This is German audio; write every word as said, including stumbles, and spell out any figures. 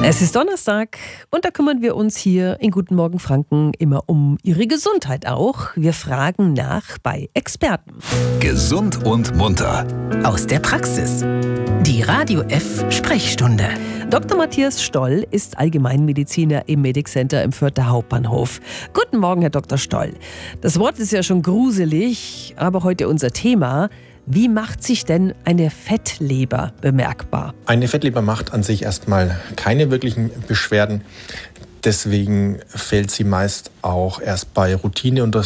Es ist Donnerstag und da kümmern wir uns hier in Guten Morgen Franken immer um Ihre Gesundheit auch. Wir fragen nach bei Experten. Gesund und munter. Aus der Praxis. Die Radio F Sprechstunde. Doktor Matthias Stoll ist Allgemeinmediziner im Medic Center im Fürther Hauptbahnhof. Guten Morgen, Herr Doktor Stoll. Das Wort ist ja schon gruselig, aber heute unser Thema. Wie macht sich denn eine Fettleber bemerkbar? Eine Fettleber macht an sich erstmal keine wirklichen Beschwerden. Deswegen fällt sie meist auch erst bei Routineuntersuchungen